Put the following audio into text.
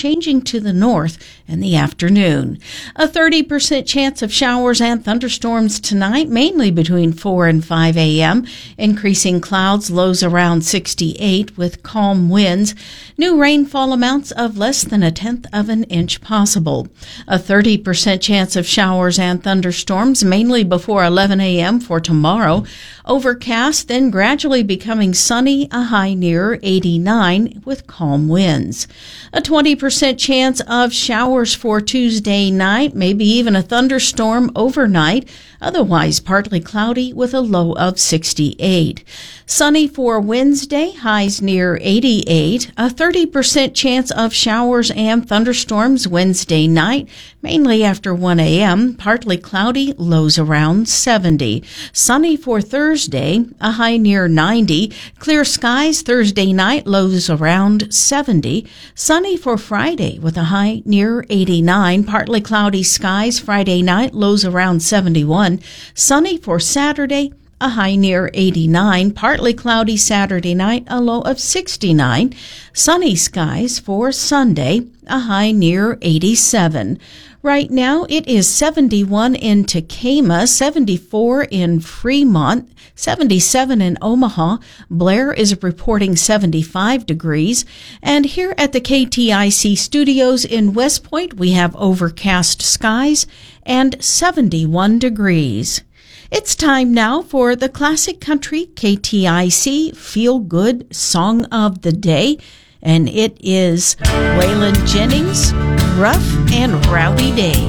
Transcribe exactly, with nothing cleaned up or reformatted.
changing to the north in the afternoon. A thirty percent chance of showers and thunderstorms tonight, mainly between four and five a.m. Increasing clouds, lows around sixty-eight with calm winds. New rainfall amounts of less than a tenth of an inch possible. A thirty percent chance of showers and thunderstorms, mainly before eleven a.m. for tomorrow. Overcast, then gradually becoming sunny, a high near eighty-nine with calm winds. A twenty percent chance of showers for Tuesday night, maybe even a thunderstorm overnight. Otherwise partly cloudy with a low of sixty-eight. Sunny for Wednesday, highs near eighty-eight. A thirty percent chance of showers and thunderstorms Wednesday night, mainly after one a.m. Partly cloudy, lows around seventy. Sunny for Thursday, a high near ninety. Clear skies Thursday night, lows around seventy. Sunny for Friday with a high near eighty-nine. Partly cloudy skies Friday night, lows around seventy-one. Sunny for Saturday, a high near eighty-nine. Partly cloudy Saturday night, a low of sixty-nine. Sunny skies for Sunday, a high near eighty-seven. Right now it is seventy-one in Tekamah, seventy-four in Fremont, seventy-seven in Omaha. Blair is reporting seventy-five degrees. And here at the K T I C studios in West Point, we have overcast skies and seventy-one degrees. It's time now for the Classic Country K T I C Feel Good Song of the Day. And it is Waylon Jennings, Rough and Rowdy Day.